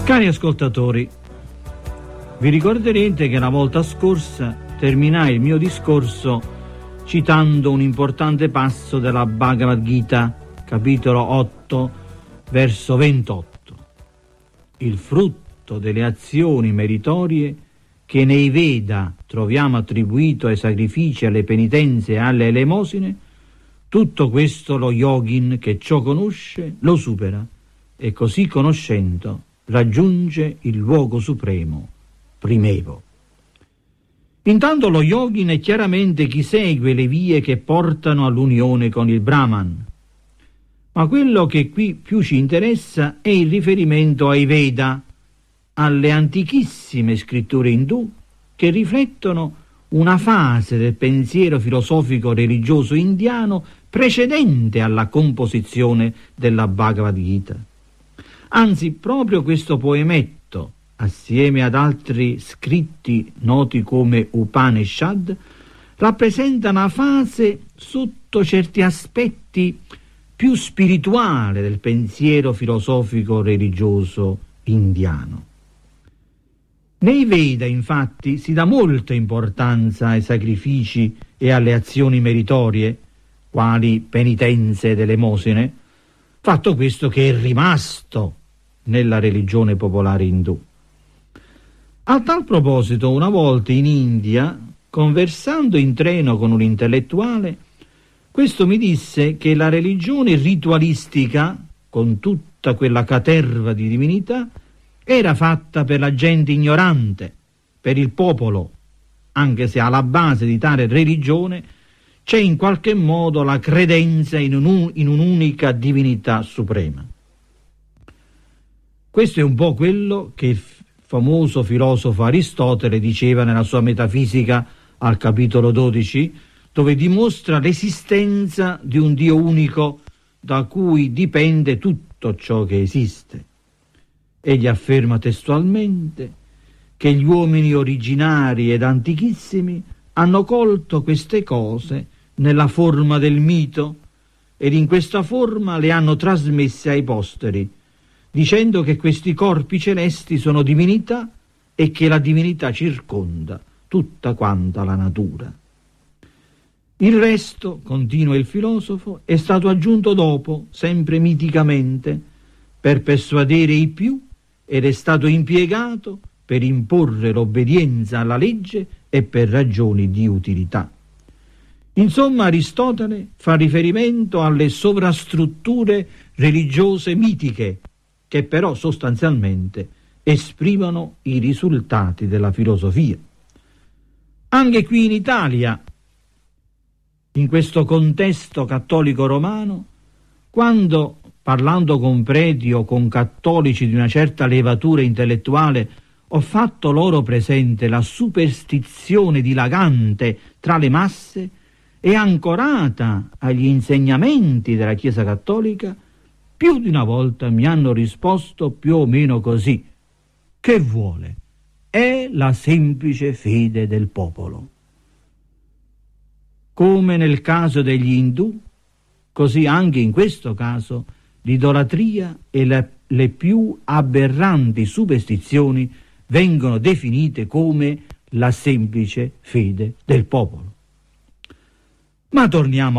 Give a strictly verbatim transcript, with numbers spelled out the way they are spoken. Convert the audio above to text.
Cari ascoltatori, vi ricorderete che la volta scorsa terminai il mio discorso citando un importante passo della Bhagavad Gita, capitolo otto, verso ventotto. Il frutto delle azioni meritorie che nei Veda troviamo attribuito ai sacrifici, alle penitenze e alle elemosine, tutto questo lo yogin che ciò conosce lo supera e così conoscendo raggiunge il luogo supremo, primevo. Intanto lo yogin è chiaramente chi segue le vie che portano all'unione con il Brahman. Ma quello che qui più ci interessa è il riferimento ai Veda, alle antichissime scritture indù che riflettono una fase del pensiero filosofico religioso indiano precedente alla composizione della Bhagavad Gita. Anzi, proprio questo poemetto, assieme ad altri scritti noti come Upanishad, rappresenta una fase sotto certi aspetti più spirituale del pensiero filosofico religioso indiano. Nei Veda, infatti, si dà molta importanza ai sacrifici e alle azioni meritorie, quali penitenze ed elemosine, fatto questo che è rimasto nella religione popolare indù. A tal proposito, una volta in India, conversando in treno con un intellettuale, questo mi disse che la religione ritualistica, con tutta quella caterva di divinità, era fatta per la gente ignorante, per il popolo, anche se alla base di tale religione c'è in qualche modo la credenza in, un, in un'unica divinità suprema. Questo è un po' quello che il famoso filosofo Aristotele diceva nella sua Metafisica al capitolo dodici, dove dimostra l'esistenza di un Dio unico da cui dipende tutto ciò che esiste. Egli afferma testualmente che gli uomini originari ed antichissimi hanno colto queste cose nella forma del mito ed in questa forma le hanno trasmesse ai posteri, dicendo che questi corpi celesti sono divinità e che la divinità circonda tutta quanta la natura. Il resto, continua il filosofo, è stato aggiunto dopo, sempre miticamente, per persuadere i più ed è stato impiegato per imporre l'obbedienza alla legge e per ragioni di utilità. Insomma, Aristotele fa riferimento alle sovrastrutture religiose mitiche, che però sostanzialmente esprimono i risultati della filosofia. Anche qui in Italia, in questo contesto cattolico romano, quando, parlando con preti o con cattolici di una certa levatura intellettuale, ho fatto loro presente la superstizione dilagante tra le masse e ancorata agli insegnamenti della Chiesa cattolica, più di una volta mi hanno risposto più o meno così: che vuole? È la semplice fede del popolo. Come nel caso degli indù, così anche in questo caso l'idolatria e le, le più aberranti superstizioni vengono definite come la semplice fede del popolo. Ma torniamo